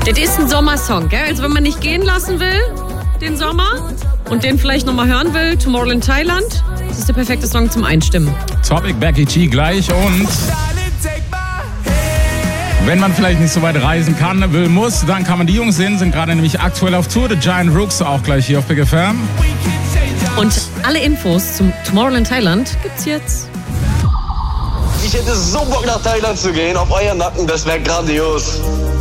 Das ist ein Sommersong, gell? Also wenn man nicht gehen lassen will, den Sommer, und den vielleicht nochmal hören will, Tomorrowland Thailand, das ist der perfekte Song zum Einstimmen. Topic Becky G gleich und wenn man vielleicht nicht so weit reisen kann, will, muss, dann kann man die Jungs sehen, sind gerade nämlich aktuell auf Tour. The Giant Rooks auch gleich hier auf Big FM. Und alle Infos zum Tomorrowland Thailand gibt's jetzt. Ich hätte so Bock nach Thailand zu gehen, auf euren Nacken, das wäre grandios.